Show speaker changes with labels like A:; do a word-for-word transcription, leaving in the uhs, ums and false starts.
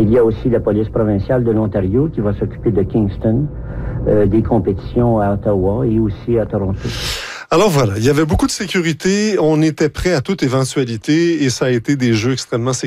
A: Il y a aussi la police provinciale de l'Ontario qui va s'occuper de Kingston, euh, des compétitions à Ottawa et aussi à Toronto.
B: Alors voilà, il y avait beaucoup de sécurité, on était prêt à toute éventualité et ça a été des jeux extrêmement sécuritaires.